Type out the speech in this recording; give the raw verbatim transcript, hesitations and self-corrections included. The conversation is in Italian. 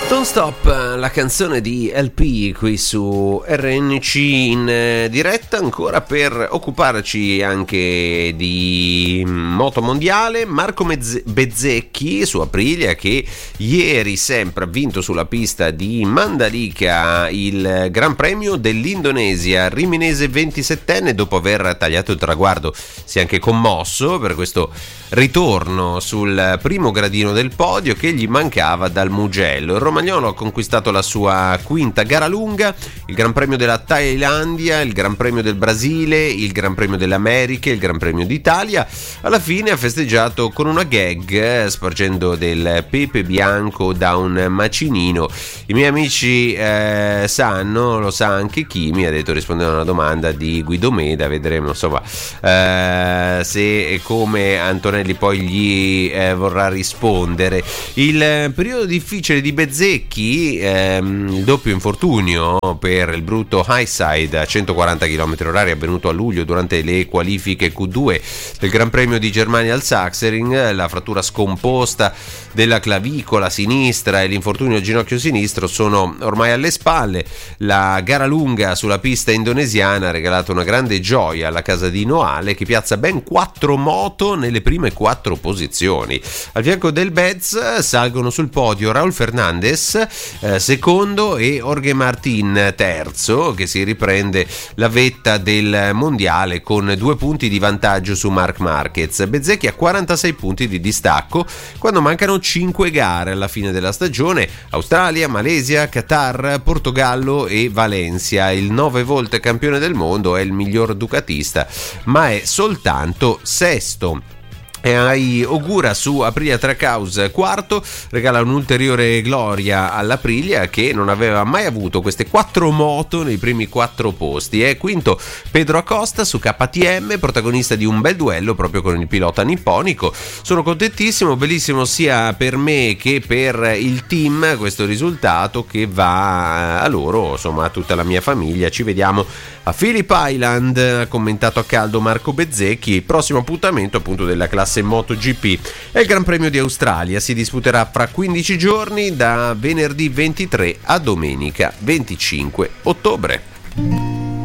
Don't Stop, la canzone di L P qui su R N C in diretta ancora per occuparci anche di moto mondiale. Marco Mezze- Bezzecchi su Aprilia, che ieri sempre ha vinto sulla pista di Mandalika il Gran Premio dell'Indonesia. Riminese ventisettenne, dopo aver tagliato il traguardo, si è anche commosso per questo ritorno sul primo gradino del podio che gli mancava dal Mugello. Il romagnolo ha conquistato la sua quinta gara lunga, il Gran Premio della Thailandia, il Gran Premio del Brasile, il Gran Premio delle Americhe, il Gran Premio d'Italia. Alla fine ha festeggiato con una gag, sporgendo del pepe bianco da un macinino. I miei amici eh, sanno, lo sa anche chi, mi ha detto, rispondendo a una domanda di Guido Meda. Vedremo insomma eh, se e come Antonelli poi gli eh, vorrà rispondere. Il eh, periodo difficile di Bezzecchi, ehm, il doppio infortunio per il brutto Highside a centoquaranta chilometri orari avvenuto a luglio durante le qualifiche Q due del Gran Premio di Germania al Sachsenring, la frattura scomposta della clavicola sinistra e l'infortunio al ginocchio sinistro sono ormai alle spalle. La gara lunga sulla pista indonesiana ha regalato una grande gioia alla casa di Noale, che piazza ben quattro moto nelle prime quattro posizioni. Al fianco del Bez salgono sul podio Raul Fernandez eh, secondo e Jorge Martin terzo, che si riprende la vetta del mondiale con due punti di vantaggio su Marc Marquez. Bezzecchi ha quarantasei punti di distacco quando mancano cinque gare alla fine della stagione: Australia, Malesia, Qatar, Portogallo e Valencia. Il nove volte campione del mondo è il miglior ducatista, ma è soltanto sesto. E ai augura su Aprilia Trackhouse quarto, regala un'ulteriore gloria all'Aprilia, che non aveva mai avuto queste quattro moto nei primi quattro posti. È quinto Pedro Acosta su K T M, protagonista di un bel duello proprio con il pilota nipponico. Sono contentissimo, bellissimo sia per me che per il team questo risultato, che va a loro, insomma a tutta la mia famiglia. Ci vediamo a Phillip Island, ha commentato a caldo Marco Bezzecchi. Il prossimo appuntamento appunto della classe MotoGP è il Gran Premio di Australia, si disputerà fra quindici giorni, da venerdì ventitré a domenica venticinque ottobre.